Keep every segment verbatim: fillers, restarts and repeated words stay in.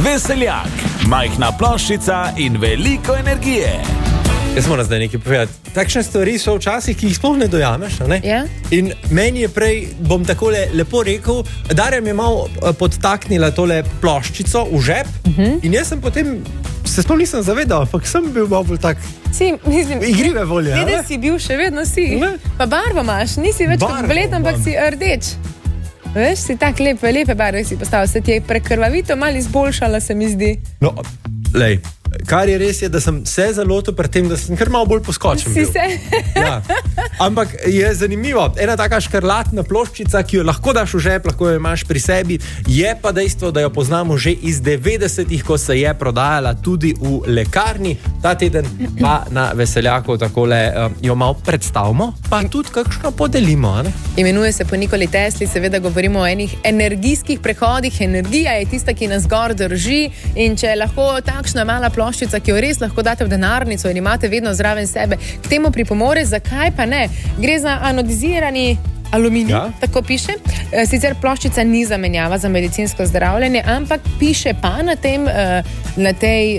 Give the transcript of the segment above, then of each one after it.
Veseljak, majhna ploščica in veliko energije. Jaz moram zdaj nekaj povedati. Takšne stvari so včasih, ki jih sploh ne dojameš, ne? Ja. In meni je prej, bom takole lepo rekel, Darja mi je malo podtaknila tole ploščico v žep uh-huh. in jaz sem potem, se sploh nisem zavedal, ampak sem bil malo bolj tak si, mislim, igrive volje. Vedel si bil, še vedno si. Ne? Pa barvo imaš, nisi več kot bled, ampak si rdeč. Veš, si tak lepe, lepe barve si postavil, se ti je prekrvavito malo izboljšala, se mi zdi. No, lej. Kar je res je, da sem se zalotil pred tem, da sem kar malo bolj poskočen si bil. Se? Ja. Ampak je zanimivo, ena taka škrlatna ploščica, ki jo lahko daš v žep, lahko jo imaš pri sebi, je pa dejstvo, da jo poznamo že iz devetdesetih, ko se je prodajala tudi v lekarni. Ta teden pa na Veseljaku takole uh, jo malo predstavimo, pa tudi kakšno podelimo. Ne? Imenuje se po Nikoli Tesli, seveda govorimo o enih energijskih prehodih. Energija je tista, ki nas gor drži, in če je lahko takšna mala ploščica, ki jo res lahko date v denarnico in imate vedno zraven sebe, k temu pripomore, zakaj pa ne? Gre za anodizirani aluminij, ja. Tako piše. Sicer ploščica ni zamenjava za medicinsko zdravljenje, ampak piše pa na tem, na tej,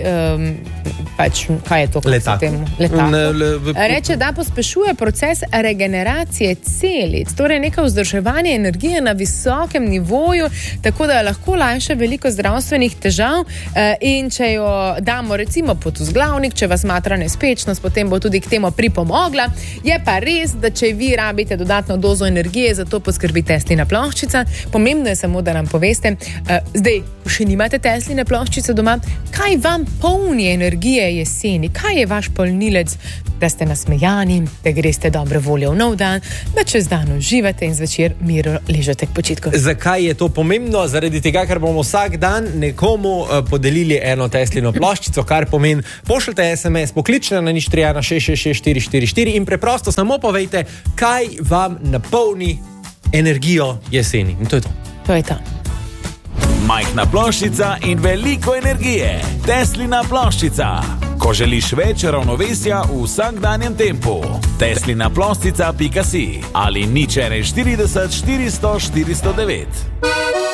pač, kaj je to? Letaku. Letaku. Reče, da pospešuje proces regeneracije celic, torej neka vzdrževanje energije na visokem nivoju, tako da lahko lajša veliko zdravstvenih težav, in če jo damo recimo pod vzglavnik, če vas matra nespečnost, potem bo tudi k temu pripomogla. Je pa res, da če vi rabite dodatno dozo energije, zato poskrbi Teslina ploščica. Pomembno je samo, da nam poveste, uh, zdaj, še nimate Tesline ploščice doma, kaj vam polni energije jeseni, kaj je vaš polnilec, da ste nasmejani, da greste dobre volje v nov dan, da čez dan uživate in zvečer mirno ležete k počitku. Zakaj je to pomembno? Zaradi tega, ker bomo vsak dan nekomu uh, podelili eno Teslino ploščico, kar pomeni, pošljite es em es, pokličite na nič tri ena šest šest šest štiri štiri štiri in preprosto samo povejte, kaj vam napolni energijo jeseni. In to je to. To je to. Majhna ploščica in veliko energije. Teslina ploščica. Ko želiš več ravnovesja v vsakdanjem tempu. Teslina ploščica pika si ali nič ena štirideset štiristo štiristo devet.